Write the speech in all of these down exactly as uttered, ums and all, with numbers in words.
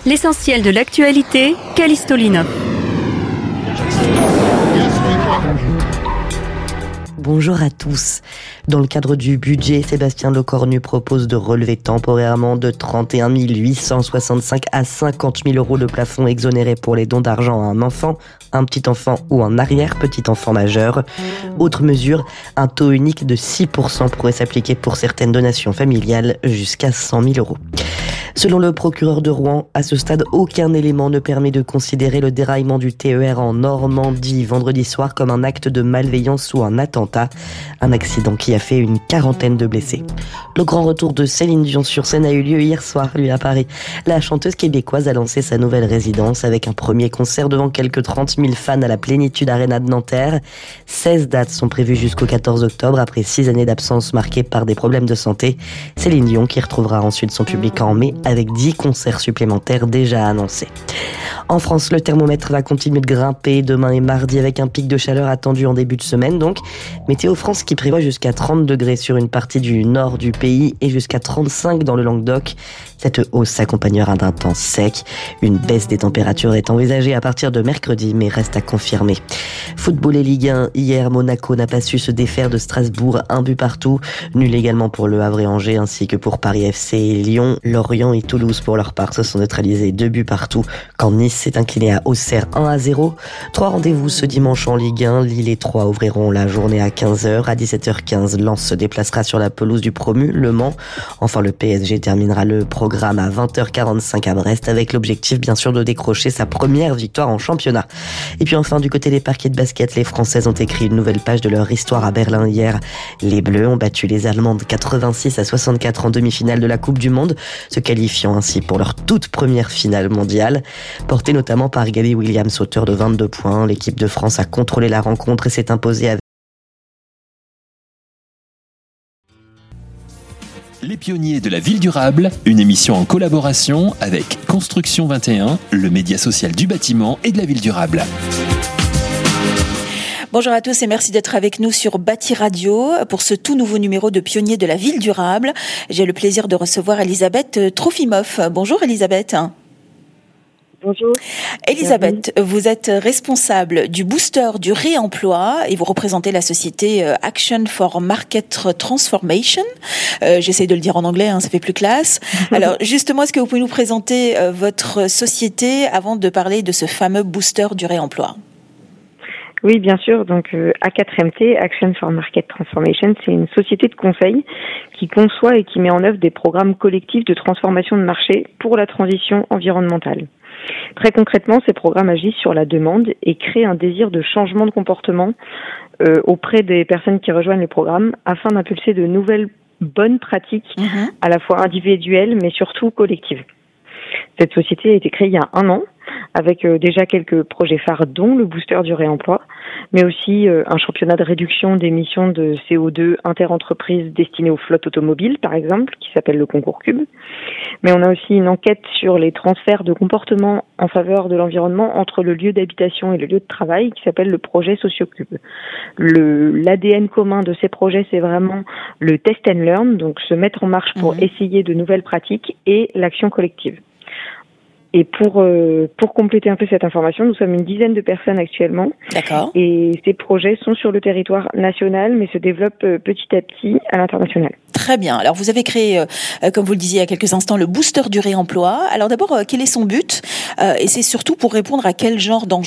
L'essentiel de l'actualité, Callisto Linov. Bonjour à tous. Dans le cadre du budget, Sébastien Lecornu propose de relever temporairement de trente et un mille huit cent soixante-cinq à cinquante mille euros le plafond exonéré pour les dons d'argent à un enfant, un petit enfant ou un arrière-petit enfant majeur. Autre mesure, un taux unique de six pour cent pourrait s'appliquer pour certaines donations familiales jusqu'à cent mille euros. Selon le procureur de Rouen, à ce stade, aucun élément ne permet de considérer le déraillement du T E R en Normandie vendredi soir comme un acte de malveillance ou un attentat. Un accident qui a fait une quarantaine de blessés. Le grand retour de Céline Dion sur scène a eu lieu hier soir, lui, à Paris. La chanteuse québécoise a lancé sa nouvelle résidence avec un premier concert devant quelques trente mille fans à la Plénitude Arena de Nanterre. seize dates sont prévues jusqu'au quatorze octobre après six années d'absence marquées par des problèmes de santé. Céline Dion qui retrouvera ensuite son public en mai avec dix concerts supplémentaires déjà annoncés. En France, le thermomètre va continuer de grimper demain et mardi avec un pic de chaleur attendu en début de semaine. Donc, Météo France qui prévoit jusqu'à trente degrés sur une partie du nord du pays et jusqu'à trente-cinq dans le Languedoc. Cette hausse s'accompagnera d'un temps sec. Une baisse des températures est envisagée à partir de mercredi, mais reste à confirmer. Football et Ligue un. Hier, Monaco n'a pas su se défaire de Strasbourg. Un but partout. Nul également pour Le Havre et Angers, ainsi que pour Paris F C et Lyon. Lorient et Toulouse, pour leur part, se sont neutralisés deux buts partout, quand Nice s'est incliné à Auxerre un à zéro. Trois rendez-vous ce dimanche en Ligue un. Lille et Troyes ouvriront la journée à quinze heures. À dix-sept heures quinze, Lens se déplacera sur la pelouse du promu, Le Mans. Enfin, le P S G terminera le programme à vingt heures quarante-cinq à Brest, avec l'objectif bien sûr de décrocher sa première victoire en championnat. Et puis enfin, du côté des parquets de basket, les Françaises ont écrit une nouvelle page de leur histoire à Berlin hier. Les Bleus ont battu les Allemandes quatre-vingt-six à soixante-quatre en demi-finale de la Coupe du Monde, se qualifiant ainsi pour leur toute première finale mondiale. Portée notamment par Gabby Williams, auteur de vingt-deux points, l'équipe de France a contrôlé la rencontre et s'est imposée avec Les pionniers de la ville durable, une émission en collaboration avec Construction vingt et un, le média social du bâtiment et de la ville durable. Bonjour à tous et merci d'être avec nous sur Bâti Radio pour ce tout nouveau numéro de Pionniers de la ville durable. J'ai le plaisir de recevoir Elisabeth Trofimov. Bonjour Elisabeth. Bonjour. Elisabeth, vous êtes responsable du booster du réemploi et vous représentez la société Action for Market Transformation. Euh, j'essaie de le dire en anglais, hein, ça fait plus classe. Alors justement, est-ce que vous pouvez nous présenter euh, votre société avant de parler de ce fameux booster du réemploi ? Oui, bien sûr. Donc, euh, A quatre M T, Action for Market Transformation, c'est une société de conseil qui conçoit et qui met en œuvre des programmes collectifs de transformation de marché pour la transition environnementale. Très concrètement, ces programmes agissent sur la demande et créent un désir de changement de comportement euh, auprès des personnes qui rejoignent le programme afin d'impulser de nouvelles bonnes pratiques, mmh. à la fois individuelles mais surtout collectives. Cette société a été créée il y a un an avec euh, déjà quelques projets phares dont le booster du réemploi, mais aussi euh, un championnat de réduction d'émissions de C O deux interentreprises destiné aux flottes automobiles, par exemple, qui s'appelle le Concours Cube. Mais on a aussi une enquête sur les transferts de comportements en faveur de l'environnement entre le lieu d'habitation et le lieu de travail, qui s'appelle le projet SocioCube. Le, l'A D N commun de ces projets, c'est vraiment le test and learn, donc se mettre en marche pour mmh. essayer de nouvelles pratiques, et l'action collective. Et pour euh, pour compléter un peu cette information, nous sommes une dizaine de personnes actuellement. D'accord. Et ces projets sont sur le territoire national, mais se développent euh, petit à petit à l'international. Très bien. Alors vous avez créé, euh, comme vous le disiez il y a quelques instants, le booster du réemploi. Alors d'abord, euh, quel est son but ? euh, Et c'est surtout pour répondre à quel genre d'enjeu ?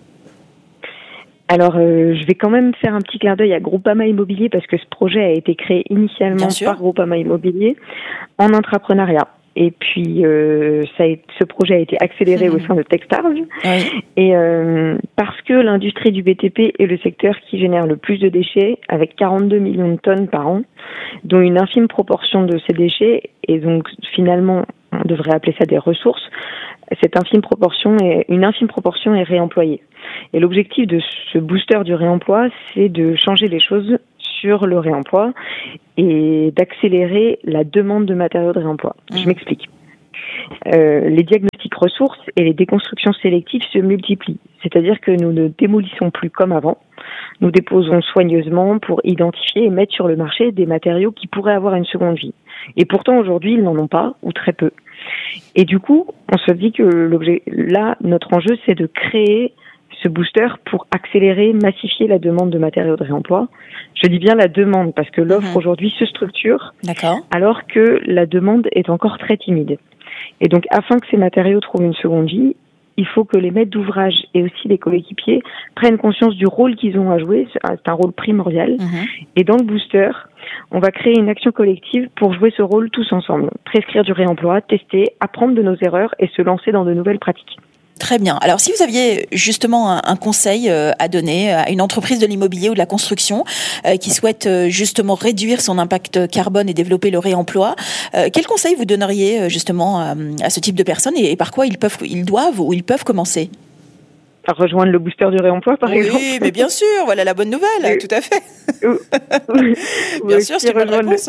Alors, euh, je vais quand même faire un petit clin d'œil à Groupama Immobilier parce que ce projet a été créé initialement par Groupama Immobilier en intrapreneuriat. Et puis, euh, ça a, ce projet a été accéléré mmh. au sein de Techstars. Oui. Et euh, parce que l'industrie du B T P est le secteur qui génère le plus de déchets, avec quarante-deux millions de tonnes par an, dont une infime proportion de ces déchets, et donc finalement, on devrait appeler ça des ressources, cette infime proportion est, une infime proportion est réemployée. Et l'objectif de ce booster du réemploi, c'est de changer les choses sur le réemploi et d'accélérer la demande de matériaux de réemploi. Mmh. Je m'explique. Euh, les diagnostics ressources et les déconstructions sélectives se multiplient. C'est-à-dire que nous ne démolissons plus comme avant. Nous déposons soigneusement pour identifier et mettre sur le marché des matériaux qui pourraient avoir une seconde vie. Et pourtant, aujourd'hui, ils n'en ont pas, ou très peu. Et du coup, on se dit que l'objet, là, notre enjeu, c'est de créer ce booster pour accélérer, massifier la demande de matériaux de réemploi. Je dis bien la demande parce que l'offre mmh. aujourd'hui se structure, D'accord. alors que la demande est encore très timide. Et donc, afin que ces matériaux trouvent une seconde vie, il faut que les maîtres d'ouvrage et aussi les coéquipiers prennent conscience du rôle qu'ils ont à jouer. C'est un rôle primordial. Mmh. Et dans le booster, on va créer une action collective pour jouer ce rôle tous ensemble. Prescrire du réemploi, tester, apprendre de nos erreurs et se lancer dans de nouvelles pratiques. Très bien. Alors, si vous aviez justement un, un conseil euh, à donner à une entreprise de l'immobilier ou de la construction euh, qui souhaite euh, justement réduire son impact carbone et développer le réemploi, euh, quel conseil vous donneriez euh, justement à, à ce type de personnes et, et par quoi ils peuvent, ils doivent ou ils peuvent commencer ? À rejoindre le booster du réemploi, par oui, exemple. Oui, mais bien sûr, voilà la bonne nouvelle, oui. Tout à fait. Oui. Bien oui, sûr, c'est une bonne réponse.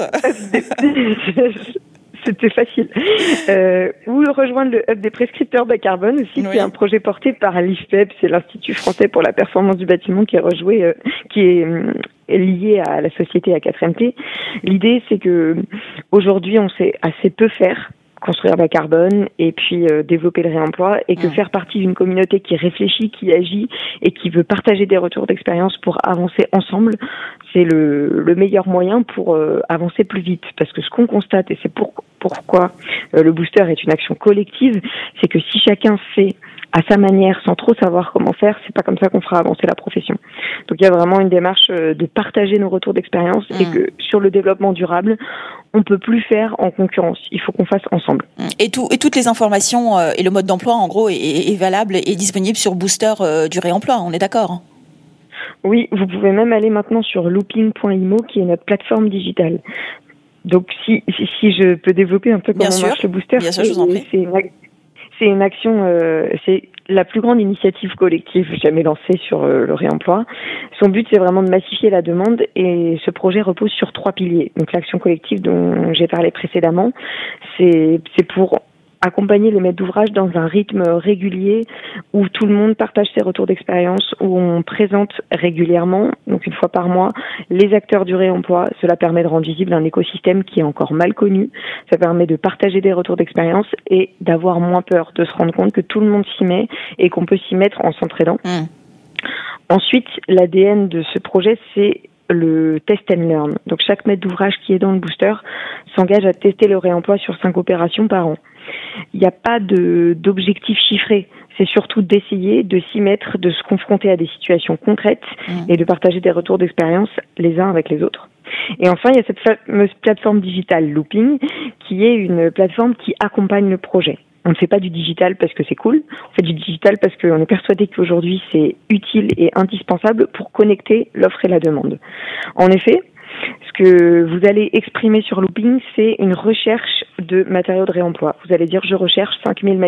Le... C'était facile. Euh, ou rejoindre le Hub des prescripteurs bas carbone aussi, oui. qui est un projet porté par l'I F P E B, c'est l'Institut français pour la performance du bâtiment qui est rejoué, euh, qui est euh, lié à la société A quatre M T. L'idée, c'est que aujourd'hui, on sait assez peu faire. Construire bas carbone et puis euh, développer le réemploi et que mmh. faire partie d'une communauté qui réfléchit, qui agit et qui veut partager des retours d'expérience pour avancer ensemble, c'est le, le meilleur moyen pour euh, avancer plus vite. Parce que ce qu'on constate, et c'est pour, pourquoi euh, le booster est une action collective, c'est que si chacun fait à sa manière, sans trop savoir comment faire, c'est pas comme ça qu'on fera avancer la profession. Donc il y a vraiment une démarche de partager nos retours d'expérience mmh. et que sur le développement durable, on peut plus faire en concurrence. Il faut qu'on fasse ensemble. Et, tout, et toutes les informations euh, et le mode d'emploi, en gros, est, est valable et disponible sur Booster euh, du réemploi. On est d'accord ? Oui, vous pouvez même aller maintenant sur looping point imo qui est notre plateforme digitale. Donc si, si, si je peux développer un peu comment Bien marche sûr. le booster, Bien sûr, je vous en prie. C'est une, c'est une action, euh, c'est la plus grande initiative collective jamais lancée sur euh, le réemploi. Son but, c'est vraiment de massifier la demande et ce projet repose sur trois piliers. Donc l'action collective dont j'ai parlé précédemment, c'est, c'est pour accompagner les maîtres d'ouvrage dans un rythme régulier où tout le monde partage ses retours d'expérience, où on présente régulièrement, donc une fois par mois, les acteurs du réemploi. Cela permet de rendre visible un écosystème qui est encore mal connu. Ça permet de partager des retours d'expérience et d'avoir moins peur, de se rendre compte que tout le monde s'y met et qu'on peut s'y mettre en s'entraidant. Mmh. Ensuite, l'A D N de ce projet, c'est le test and learn. Donc chaque maître d'ouvrage qui est dans le booster s'engage à tester le réemploi sur cinq opérations par an. Il n'y a pas de, d'objectif chiffré. C'est surtout d'essayer, de s'y mettre, de se confronter à des situations concrètes mmh. et de partager des retours d'expérience les uns avec les autres. Et enfin, il y a cette fameuse plateforme digitale Looping qui est une plateforme qui accompagne le projet. On ne fait pas du digital parce que c'est cool, on fait du digital parce qu'on est persuadé qu'aujourd'hui c'est utile et indispensable pour connecter l'offre et la demande. En effet, ce que vous allez exprimer sur Looping, c'est une recherche de matériaux de réemploi. Vous allez dire, je recherche cinq mille mètres